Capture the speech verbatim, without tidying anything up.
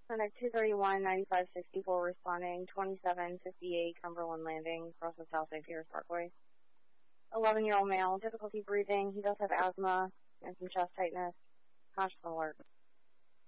Clinic two thirty-one, ninety-five sixty-four responding, twenty-seven fifty-eight Cumberland Landing, across the South Saint Peters Parkway. eleven-year-old male, difficulty breathing. He does have asthma and some chest tightness. Conscious alert.